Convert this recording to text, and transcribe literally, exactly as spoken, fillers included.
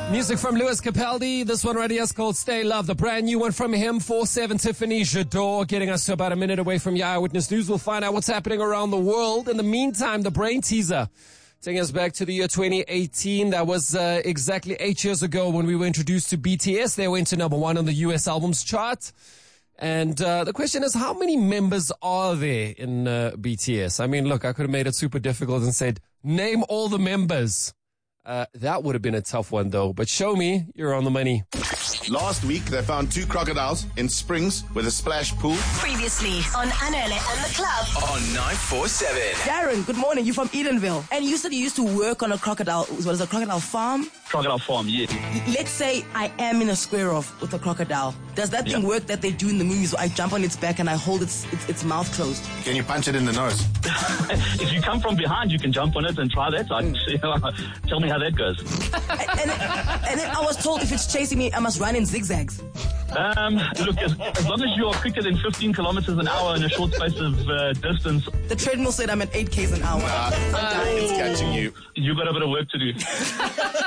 Music from Lewis Capaldi. This one right here is called Stay Love. The brand new one from him. four seven Tiffany Jador, getting us to about a minute away from your Eyewitness News. We'll find out what's happening around the world. In the meantime, the brain teaser taking us back to the year twenty eighteen. That was uh, exactly eight years ago when we were introduced to B T S. They went to number one on the U S albums chart. And uh, the question is, how many members are there in uh, B T S? I mean, look, I could have made it super difficult and said, name all the members. Uh, that would have been a tough one, though. But show me, you're on the money. Last week, they found two crocodiles in Springs with a splash pool. Previously on Anele and the Club on nine four seven. Darren, good morning. You're from Edenville. And you said you used to work on a crocodile. What is it, a crocodile farm? Crocodile farm, yeah. Let's say I am in a square off with a crocodile. Does that thing Yeah. work that they do in the movies where I jump on its back and I hold its, its, its mouth closed? Can you punch it in the nose? If you come from behind, you can jump on it and try that. I, you know, tell me how that goes. and, and, and then I was told if it's chasing me, I must run in zigzags. Um, look, as, as long as you are quicker than fifteen kilometers an hour in a short space of uh, distance, The treadmill said I'm at eight Ks an hour. Ah, it's catching you. you've got a bit of work to do.